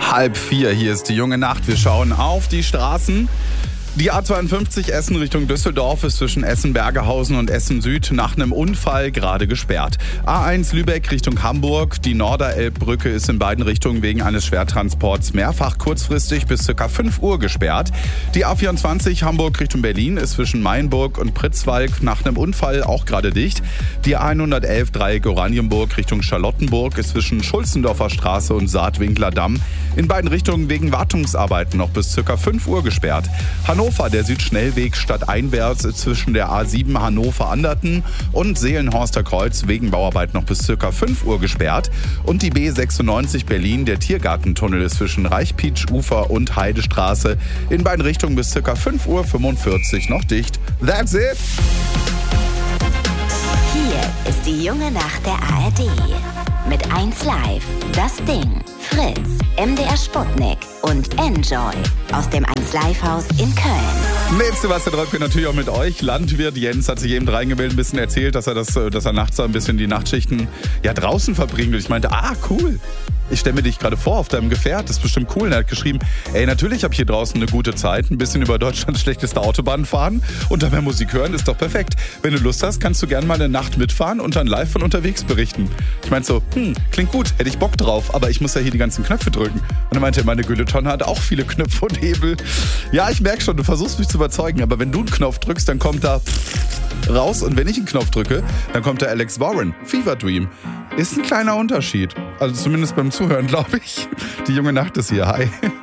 3:30, hier ist die junge Nacht. Wir schauen auf die Straßen. Die A52 Essen Richtung Düsseldorf ist zwischen Essen-Bergehausen und Essen-Süd nach einem Unfall gerade gesperrt. A1 Lübeck Richtung Hamburg. Die Norderelbbrücke ist in beiden Richtungen wegen eines Schwertransports mehrfach kurzfristig bis ca. 5 Uhr gesperrt. Die A24 Hamburg Richtung Berlin ist zwischen Mainburg und Pritzwalk nach einem Unfall auch gerade dicht. Die A111 Dreieck Oranienburg Richtung Charlottenburg ist zwischen Schulzendorfer Straße und Saatwinkler Damm in beiden Richtungen wegen Wartungsarbeiten noch bis ca. 5 Uhr gesperrt. Hannover, der Südschnellweg stadteinwärts zwischen der A7 Hannover-Anderten und Seelenhorster Kreuz wegen Bauarbeit noch bis ca. 5 Uhr gesperrt. Und die B96 Berlin, der Tiergartentunnel ist zwischen Reichpietsch-Ufer und Heidestraße in beiden Richtungen bis ca. 5:45 Uhr noch dicht. That's it! Hier ist die junge Nacht der ARD. Mit 1Live, Das Ding, Fritz, MDR Sputnik und Enjoy aus dem 1Live-Haus in Köln. Mit Sebastian Röpke natürlich auch mit euch. Landwirt Jens hat sich eben reingemeldet, ein bisschen erzählt, dass er nachts so ein bisschen die Nachtschichten draußen verbringt. Und ich meinte, cool. Ich stelle mir dich gerade vor auf deinem Gefährt, das ist bestimmt cool. Und er hat geschrieben, natürlich habe ich hier draußen eine gute Zeit, ein bisschen über Deutschlands schlechteste Autobahn fahren und dabei Musik hören, ist doch perfekt. Wenn du Lust hast, kannst du gerne mal eine Nacht mitfahren und dann live von unterwegs berichten. Ich meinte so, klingt gut, hätte ich Bock drauf, aber ich muss ja hier die ganzen Knöpfe drücken. Und er meinte, meine Gülletonne hat auch viele Knöpfe und Hebel. Ja, ich merke schon, du versuchst mich zu überzeugen, aber wenn du einen Knopf drückst, dann kommt da raus und wenn ich einen Knopf drücke, dann kommt da Alex Warren, Fever Dream. Ist ein kleiner Unterschied. Also zumindest beim Zuhören, glaube ich. Die junge Nacht ist hier. Hi.